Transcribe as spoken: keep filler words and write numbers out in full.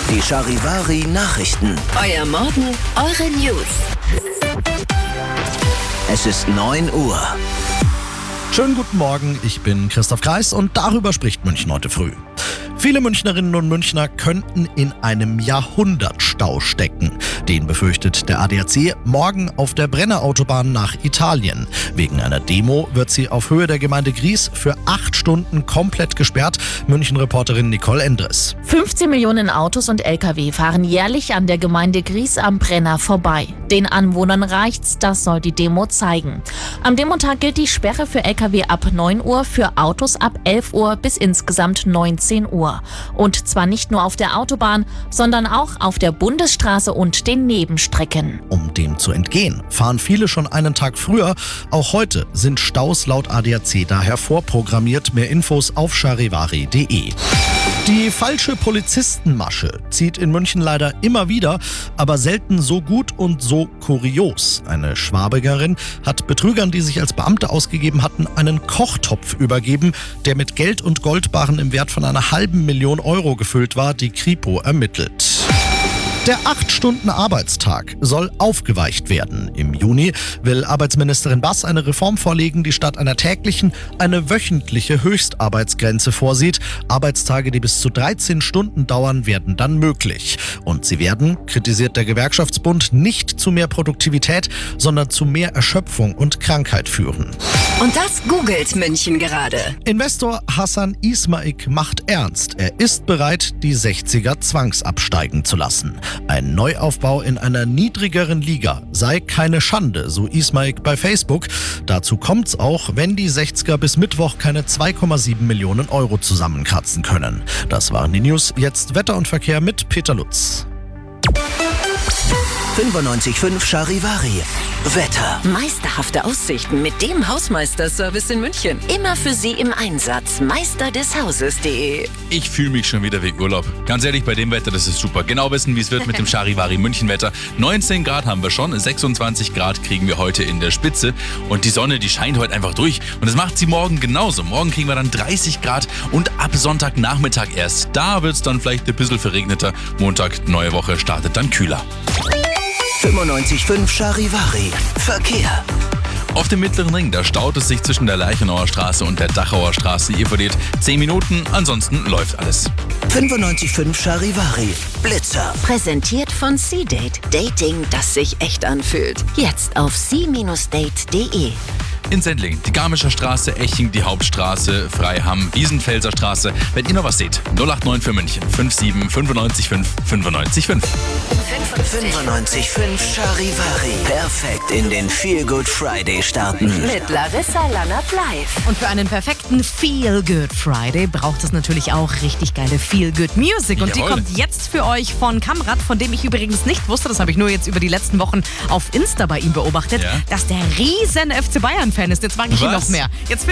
Die Charivari Nachrichten. Euer Morgen, eure News. Es ist neun Uhr. Schönen guten Morgen, ich bin Christoph Kreis und darüber spricht München heute früh. Viele Münchnerinnen und Münchner könnten in einem Jahrhundertstau stecken. Den befürchtet der A D A C morgen auf der Brennerautobahn nach Italien. Wegen einer Demo wird sie auf Höhe der Gemeinde Gries für acht Stunden komplett gesperrt. München-Reporterin Nicole Endres. fünfzehn Millionen Autos und L K W fahren jährlich an der Gemeinde Gries am Brenner vorbei. Den Anwohnern reicht's, das soll die Demo zeigen. Am Demotag gilt die Sperre für L K W ab neun Uhr, für Autos ab elf Uhr bis insgesamt neunzehn Uhr. Und zwar nicht nur auf der Autobahn, sondern auch auf der Bundesstraße und den Nebenstrecken. Um dem zu entgehen, fahren viele schon einen Tag früher. Auch heute sind Staus laut A D A C daher vorprogrammiert. Mehr Infos auf charivari punkt de. Die falsche Polizistenmasche zieht in München leider immer wieder, aber selten so gut und so kurios. Eine Schwabigerin hat Betrügern, die sich als Beamte ausgegeben hatten, einen Kochtopf übergeben, der mit Geld und Goldbarren im Wert von einer halben Million Euro gefüllt war, die Kripo ermittelt. Der acht Stunden Arbeitstag soll aufgeweicht werden. Im Juni will Arbeitsministerin Bass eine Reform vorlegen, die statt einer täglichen eine wöchentliche Höchstarbeitsgrenze vorsieht. Arbeitstage, die bis zu dreizehn Stunden dauern, werden dann möglich. Und sie werden, kritisiert der Gewerkschaftsbund, nicht zu mehr Produktivität, sondern zu mehr Erschöpfung und Krankheit führen. Und das googelt München gerade. Investor Hassan Ismaik macht ernst. Er ist bereit, die sechziger zwangsabsteigen zu lassen. Ein Neuaufbau in einer niedrigeren Liga sei keine Schande, so Ismaik bei Facebook. Dazu kommt's auch, wenn die sechziger bis Mittwoch keine zwei Komma sieben Millionen Euro zusammenkratzen können. Das waren die News. Jetzt Wetter und Verkehr mit Peter Lutz. fünfundneunzig Komma fünf Charivari. Wetter. Meisterhafte Aussichten mit dem Hausmeister-Service in München. Immer für Sie im Einsatz. Meister des Hauses punkt de. Ich fühle mich schon wieder wie Urlaub. Ganz ehrlich, bei dem Wetter, das ist super. Genau wissen, wie es wird mit dem Charivari München-Wetter. neunzehn Grad haben wir schon, sechsundzwanzig Grad kriegen wir heute in der Spitze. Und die Sonne, die scheint heute einfach durch. Und das macht sie morgen genauso. Morgen kriegen wir dann dreißig Grad und ab Sonntagnachmittag erst. Da wird es dann vielleicht ein bisschen verregneter. Montag, neue Woche, startet dann kühler. fünfundneunzig Komma fünf Charivari. Verkehr. Auf dem Mittleren Ring, da staut es sich zwischen der Leichenauer Straße und der Dachauer Straße. Ihr verliert zehn Minuten, ansonsten läuft alles. fünfundneunzig Komma fünf Charivari. Blitzer. Präsentiert von C-Date. Dating, das sich echt anfühlt. Jetzt auf c Bindestrich date punkt de. In Sendling, die Garmischer Straße, Eching, die Hauptstraße, Freiham, Wiesenfelser Straße. Wenn ihr noch was seht, null acht neun für München, fünf sieben fünfundneunzig fünf fünfundneunzig fünf. fünfundneunzig Komma fünf Charivari. Perfekt in den Feel Good Friday starten. Mit Larissa Lannert live. Und für einen perfekten Feel Good Friday braucht es natürlich auch richtig geile Feel Good Music. Und Jawohl. die kommt jetzt für euch von Kamrat, von dem ich übrigens nicht wusste, das habe ich nur jetzt über die letzten Wochen auf Insta bei ihm beobachtet, Ja. dass der riesen F C Bayern-Fan ist. Jetzt mag ich ihn Was? noch mehr. Jetzt